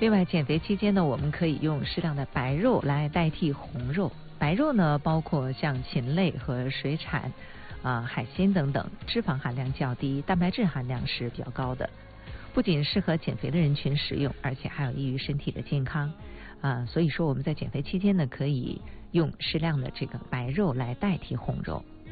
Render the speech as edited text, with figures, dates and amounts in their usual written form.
另外，减肥期间呢，我们可以用适量的白肉来代替红肉。白肉呢，包括像禽类和水产、海鲜等等，脂肪含量较低，蛋白质含量是比较高的。不仅适合减肥的人群食用，而且还有益于身体的健康。所以说我们在减肥期间呢，可以用适量的这个白肉来代替红肉。